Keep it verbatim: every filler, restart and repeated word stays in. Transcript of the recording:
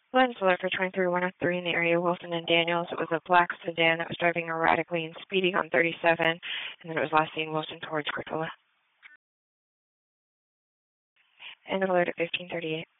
Lens alert for twenty-three one oh three in the area, Wilson and Daniels. It was a black sedan that was driving erratically and speeding on thirty-seven, and then it was last seen Wilson towards Cricola. And alert at fifteen thirty-eight.